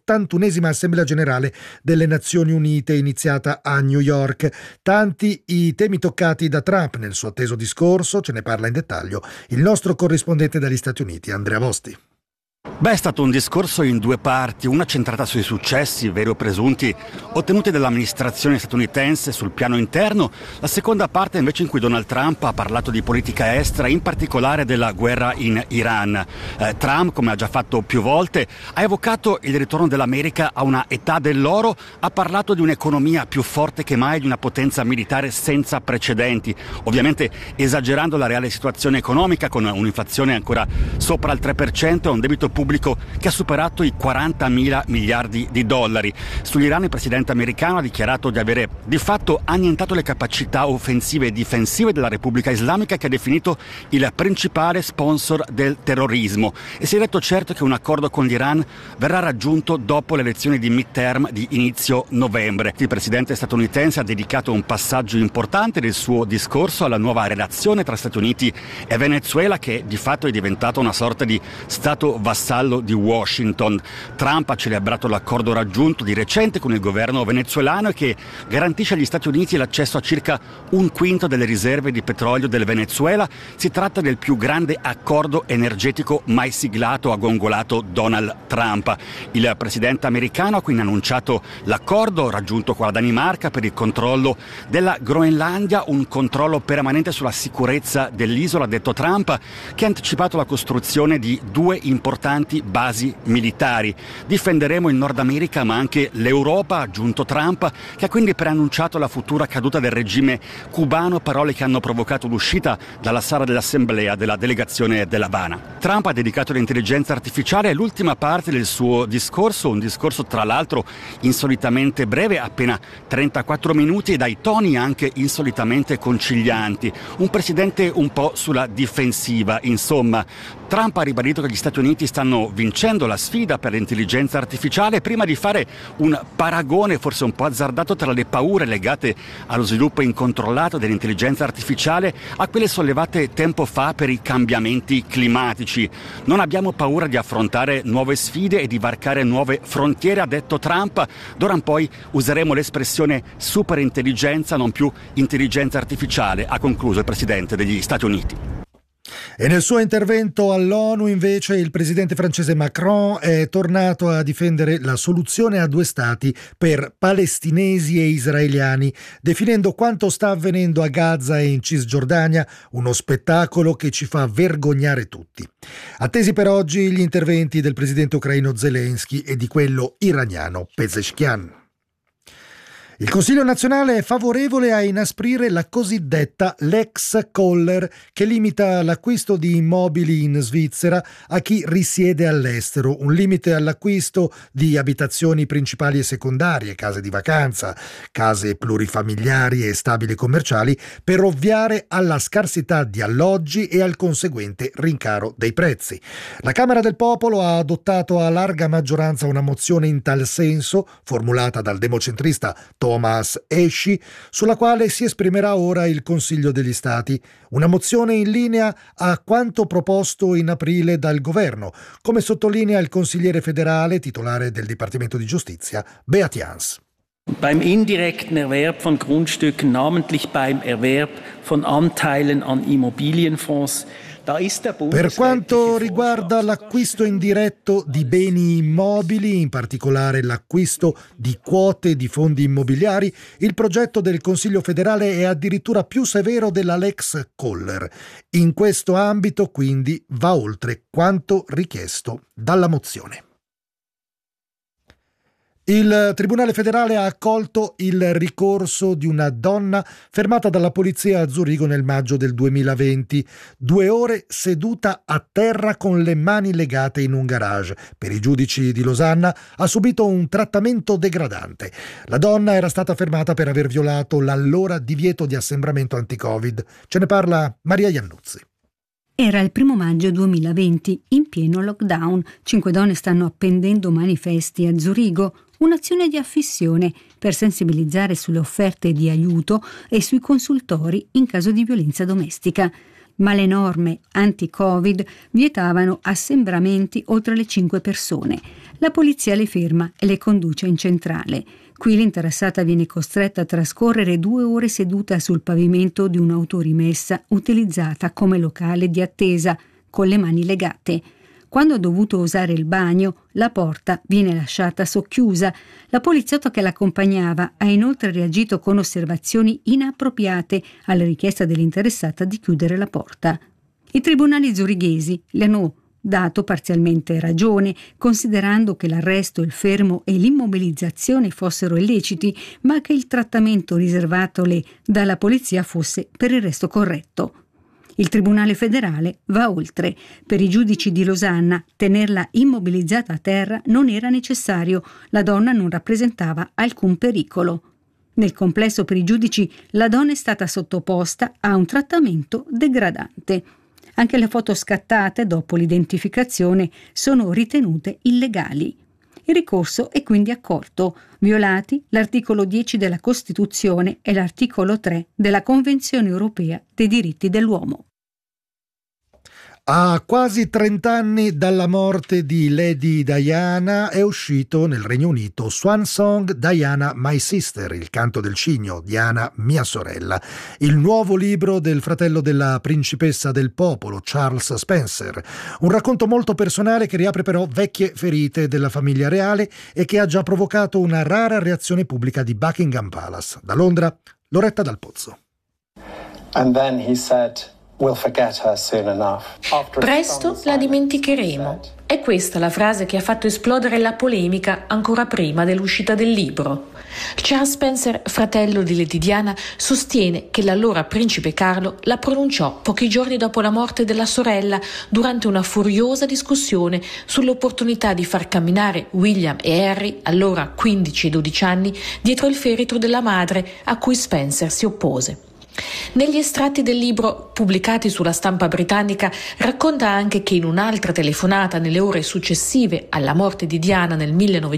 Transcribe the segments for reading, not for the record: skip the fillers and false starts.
all'81esima Assemblea Generale delle Nazioni Unite iniziata a New York. Tanti i temi toccati da Trump nel suo atteso discorso, ce ne parla in dettaglio il nostro corrispondente dagli Stati Uniti, Andrea Vosti. È stato un discorso in due parti, una centrata sui successi, veri o presunti, ottenuti dall'amministrazione statunitense sul piano interno, la seconda parte invece in cui Donald Trump ha parlato di politica estera, in particolare della guerra in Iran. Trump, come ha già fatto più volte, ha evocato il ritorno dell'America a una età dell'oro, ha parlato di un'economia più forte che mai, di una potenza militare senza precedenti, ovviamente esagerando la reale situazione economica con un'inflazione ancora sopra il 3% e un debito pubblico che ha superato i 40.000 miliardi di dollari. Sull'Iran il presidente americano ha dichiarato di avere di fatto annientato le capacità offensive e difensive della Repubblica Islamica, che ha definito il principale sponsor del terrorismo, e si è detto certo che un accordo con l'Iran verrà raggiunto dopo le elezioni di midterm di inizio novembre. Il presidente statunitense ha dedicato un passaggio importante del suo discorso alla nuova relazione tra Stati Uniti e Venezuela, che di fatto è diventata una sorta di stato vassallo di Washington. Trump ha celebrato l'accordo raggiunto di recente con il governo venezuelano e che garantisce agli Stati Uniti l'accesso a circa un quinto delle riserve di petrolio del Venezuela. Si tratta del più grande accordo energetico mai siglato, ha gongolato Donald Trump. Il presidente americano ha quindi annunciato l'accordo raggiunto con la Danimarca per il controllo della Groenlandia, un controllo permanente sulla sicurezza dell'isola, ha detto Trump, che ha anticipato la costruzione di 2 importanti basi militari. Difenderemo il Nord America ma anche l'Europa, ha aggiunto Trump, che ha quindi preannunciato la futura caduta del regime cubano, parole che hanno provocato l'uscita dalla sala dell'assemblea della delegazione dell'Havana. Trump ha dedicato l'intelligenza artificiale all'ultima parte del suo discorso, un discorso tra l'altro insolitamente breve, appena 34 minuti, e dai toni anche insolitamente concilianti. Un presidente un po' sulla difensiva, insomma. Trump ha ribadito che gli Stati Uniti stanno vincendo la sfida per l'intelligenza artificiale, prima di fare un paragone forse un po' azzardato tra le paure legate allo sviluppo incontrollato dell'intelligenza artificiale a quelle sollevate tempo fa per i cambiamenti climatici. Non abbiamo paura di affrontare nuove sfide e di varcare nuove frontiere, ha detto Trump. D'ora in poi useremo l'espressione superintelligenza, non più intelligenza artificiale, ha concluso il presidente degli Stati Uniti. E nel suo intervento all'ONU invece il presidente francese Macron è tornato a difendere la soluzione a 2 stati per palestinesi e israeliani, definendo quanto sta avvenendo a Gaza e in Cisgiordania uno spettacolo che ci fa vergognare tutti. Attesi per oggi gli interventi del presidente ucraino Zelensky e di quello iraniano Pezeshkian. Il Consiglio nazionale è favorevole a inasprire la cosiddetta Lex Koller, che limita l'acquisto di immobili in Svizzera a chi risiede all'estero, un limite all'acquisto di abitazioni principali e secondarie, case di vacanza, case plurifamiliari e stabili commerciali, per ovviare alla scarsità di alloggi e al conseguente rincaro dei prezzi. La Camera del Popolo ha adottato a larga maggioranza una mozione in tal senso, formulata dal democentrista Thomas Esci, sulla quale si esprimerà ora il Consiglio degli Stati. Una mozione in linea a quanto proposto in aprile dal governo, come sottolinea il consigliere federale, titolare del Dipartimento di Giustizia, Beat Jans. Beim indirekten Erwerb von Grundstücken, namentlich beim Erwerb von Anteilen an Immobilienfonds. Per quanto riguarda l'acquisto indiretto di beni immobili, in particolare l'acquisto di quote di fondi immobiliari, il progetto del Consiglio federale è addirittura più severo della Lex Koller. In questo ambito, quindi, va oltre quanto richiesto dalla mozione. Il Tribunale federale ha accolto il ricorso di una donna fermata dalla polizia a Zurigo nel maggio del 2020. 2 ore seduta a terra con le mani legate in un garage. Per i giudici di Losanna ha subito un trattamento degradante. La donna era stata fermata per aver violato l'allora divieto di assembramento anti-Covid. Ce ne parla Maria Iannuzzi. Era il 1 maggio 2020, in pieno lockdown. 5 donne stanno appendendo manifesti a Zurigo, un'azione di affissione per sensibilizzare sulle offerte di aiuto e sui consultori in caso di violenza domestica. ma le norme anti-Covid vietavano assembramenti oltre le 5 persone. La polizia le ferma e le conduce in centrale. Qui l'interessata viene costretta a trascorrere 2 ore seduta sul pavimento di un'autorimessa utilizzata come locale di attesa, con le mani legate. Quando ha dovuto usare il bagno, la porta viene lasciata socchiusa. La poliziotto che l'accompagnava ha inoltre reagito con osservazioni inappropriate alla richiesta dell'interessata di chiudere la porta. I tribunali zurighesi le hanno dato parzialmente ragione, considerando che l'arresto, il fermo e l'immobilizzazione fossero illeciti, ma che il trattamento riservatole dalla polizia fosse per il resto corretto. Il Tribunale federale va oltre. Per i giudici di Losanna, tenerla immobilizzata a terra non era necessario. La donna non rappresentava alcun pericolo. Nel complesso, per i giudici, la donna è stata sottoposta a un trattamento degradante. Anche le foto scattate dopo l'identificazione sono ritenute illegali. Il ricorso è quindi accolto, violati l'articolo 10 della Costituzione e l'articolo 3 della Convenzione europea dei diritti dell'uomo. A quasi 30 anni dalla morte di Lady Diana è uscito nel Regno Unito Swan Song Diana My Sister, il canto del cigno, Diana mia sorella, il nuovo libro del fratello della principessa del popolo, Charles Spencer. Un racconto molto personale che riapre però vecchie ferite della famiglia reale e che ha già provocato una rara reazione pubblica di Buckingham Palace. Da Londra, Loretta Dal Pozzo. And then he said, "We'll forget her soon enough." Presto la dimenticheremo. È questa la frase che ha fatto esplodere la polemica ancora prima dell'uscita del libro. Charles Spencer, fratello di Lady Diana, sostiene che l'allora principe Carlo la pronunciò pochi giorni dopo la morte della sorella durante una furiosa discussione sull'opportunità di far camminare William e Harry, allora 15 e 12 anni, dietro il feretro della madre a cui Spencer si oppose. Negli estratti del libro pubblicati sulla stampa britannica racconta anche che in un'altra telefonata nelle ore successive alla morte di Diana nel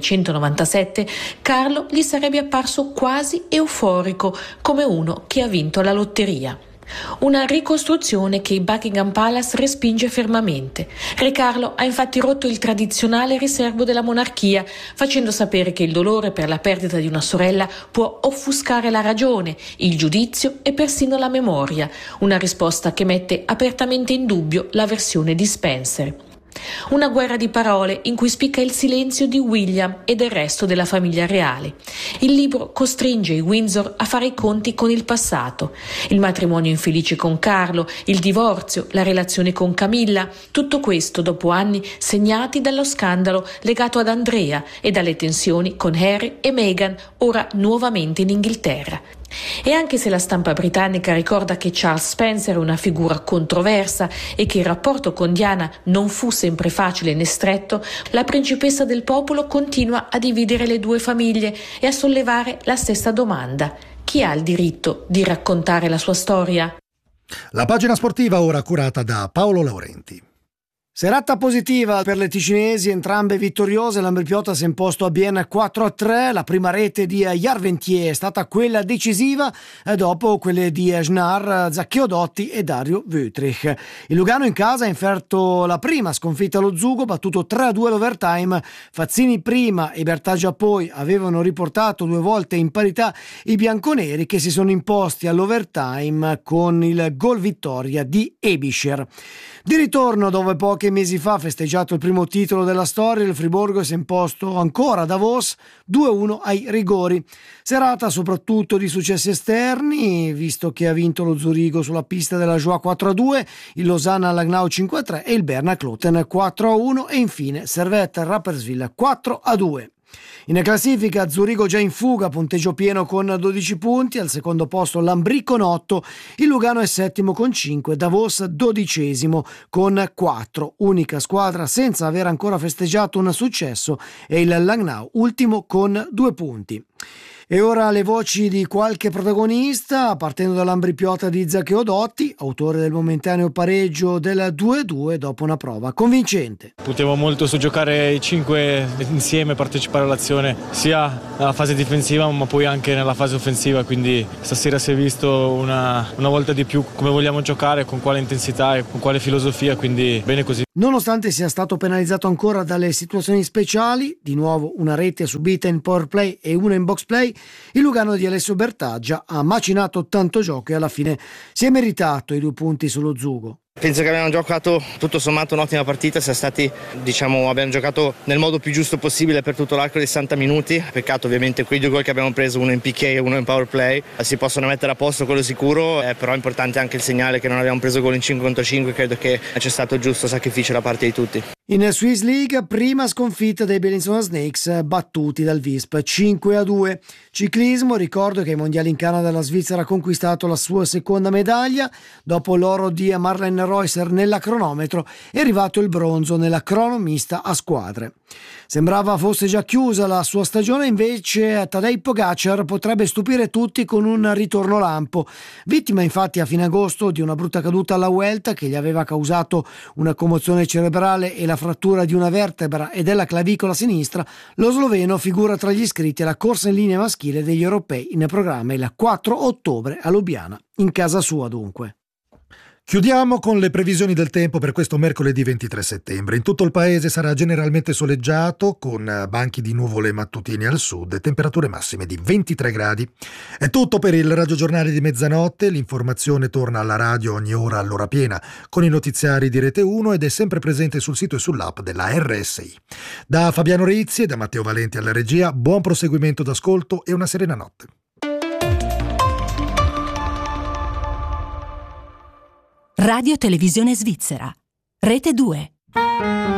1997 Carlo gli sarebbe apparso quasi euforico, come uno che ha vinto la lotteria. Una ricostruzione che Buckingham Palace respinge fermamente. Re Carlo ha infatti rotto il tradizionale riservo della monarchia, facendo sapere che il dolore per la perdita di una sorella può offuscare la ragione, il giudizio e persino la memoria, una risposta che mette apertamente in dubbio la versione di Spencer. Una guerra di parole in cui spicca il silenzio di William e del resto della famiglia reale. Il libro costringe i Windsor a fare i conti con il passato. Il matrimonio infelice con Carlo, il divorzio, la relazione con Camilla, tutto questo dopo anni segnati dallo scandalo legato ad Andrea e dalle tensioni con Harry e Meghan, ora nuovamente in Inghilterra. E anche se la stampa britannica ricorda che Charles Spencer è una figura controversa e che il rapporto con Diana non fu sempre facile né stretto, la principessa del popolo continua a dividere le due famiglie e a sollevare la stessa domanda: chi ha il diritto di raccontare la sua storia? La pagina sportiva ora curata da Paolo Laurenti. Serata positiva per le ticinesi, entrambe vittoriose. L'Ambripiotta si è imposto a Bienne 4-3. La prima rete di Jarventier è stata quella decisiva dopo quelle di Schnar, Zacchiodotti e Dario Wüthrich. Il Lugano in casa ha inferto la prima sconfitta allo Zugo, battuto 3-2 all'overtime. Fazzini prima e Bertaggia poi avevano riportato 2 volte in parità i bianconeri, che si sono imposti all'overtime con il gol vittoria di Ebischer. Di ritorno, dove pochi mesi fa ha festeggiato il primo titolo della storia, il Friburgo si è imposto ancora a Davos 2-1 ai rigori. Serata soprattutto di successi esterni, visto che ha vinto lo Zurigo sulla pista della Joie 4-2, il Losanna Langnau 5-3 e il Berna Kloten 4-1 e infine Servette Rapperswil 4-2. In classifica Zurigo già in fuga, punteggio pieno con 12 punti, al secondo posto Lambrì con 8, il Lugano è settimo con 5, Davos 12° con 4, unica squadra senza aver ancora festeggiato un successo è il Langnau, ultimo con 2 punti. E ora le voci di qualche protagonista, partendo dall'amblipiota di Zaccheo Dotti, autore del momentaneo pareggio del 2-2 dopo una prova convincente. Puntiamo molto su giocare i 5 insieme, partecipare all'azione sia nella fase difensiva ma poi anche nella fase offensiva, quindi stasera si è visto una volta di più come vogliamo giocare, con quale intensità e con quale filosofia, quindi bene così. Nonostante sia stato penalizzato ancora dalle situazioni speciali, di nuovo una rete subita in power play e una in box play, il Lugano di Alessio Bertaggia ha macinato tanto gioco e alla fine si è meritato i 2 punti sullo Zugo. Penso che abbiamo giocato tutto sommato un'ottima partita, abbiamo giocato nel modo più giusto possibile per tutto l'arco dei 60 minuti. Peccato ovviamente quei 2 gol che abbiamo preso, uno in PK e uno in power play, si possono mettere a posto, quello sicuro, però è importante anche il segnale che non abbiamo preso gol in 5 contro 5, credo che c'è stato il giusto sacrificio da parte di tutti. In Swiss League, prima sconfitta dei Bellinzona Snakes battuti dal Visp 5-2. Ciclismo, ricordo che ai mondiali in Canada la Svizzera ha conquistato la sua seconda medaglia. Dopo l'oro di Marlene Reusser nella cronometro è arrivato il bronzo nella cronomista a squadre. Sembrava fosse già chiusa la sua stagione, invece Tadej Pogačar potrebbe stupire tutti con un ritorno lampo. Vittima infatti a fine agosto di una brutta caduta alla Vuelta che gli aveva causato una commozione cerebrale e la frattura di una vertebra e della clavicola sinistra, lo sloveno figura tra gli iscritti alla corsa in linea maschile degli europei in programma il 4 ottobre a Lubiana, in casa sua dunque. Chiudiamo con le previsioni del tempo per questo mercoledì 23 settembre. In tutto il paese sarà generalmente soleggiato, con banchi di nuvole mattutine al sud e temperature massime di 23 gradi. È tutto per il radiogiornale di mezzanotte. L'informazione torna alla radio ogni ora all'ora piena con i notiziari di Rete 1 ed è sempre presente sul sito e sull'app della RSI. Da Fabiano Rizzi e da Matteo Valenti alla regia, buon proseguimento d'ascolto e una serena notte. Radio Televisione Svizzera, Rete 2.